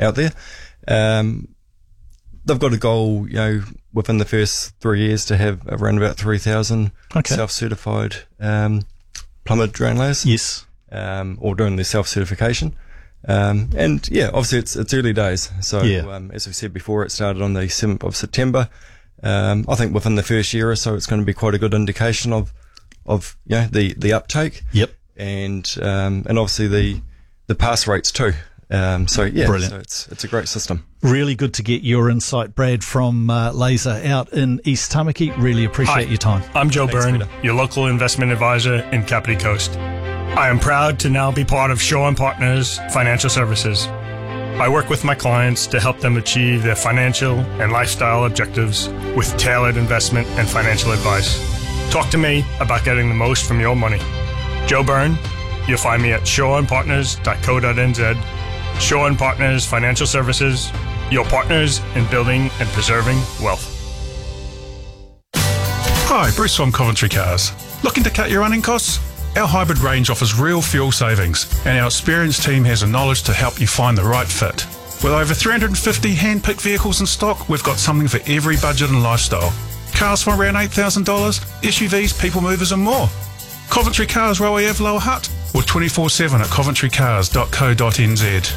out there. They've got a goal, within the first 3 years to have around about 3,000 self-certified plumber drain layers. Yes. Or doing their self-certification. And yeah, obviously it's early days. So, as we said before, it started on the 7th of September. I think within the first year or so, it's going to be quite a good indication of the uptake. Yep. And obviously the pass rates too. Brilliant. So it's a great system. Really good to get your insight, Brad, from Laser out in East Tamaki. Really appreciate your time. I'm Joe Byrne, Peter. your local investment advisor in Kapiti Coast. I am proud to now be part of Shaw & Partners Financial Services. I work with my clients to help them achieve their financial and lifestyle objectives with tailored investment and financial advice. Talk to me about getting the most from your money. Joe Byrne. You'll find me at shawandpartners.co.nz. Shaw & Partners Financial Services, your partners in building and preserving wealth. Hi, Bruce from Coventry Cars. Looking to cut your running costs? Our hybrid range offers real fuel savings, and our experienced team has the knowledge to help you find the right fit. With over 350 hand-picked vehicles in stock, we've got something for every budget and lifestyle. Cars from around $8,000, SUVs, people movers and more. Coventry Cars, Rowie Ave, Lower Hutt, or 24/7 at coventrycars.co.nz.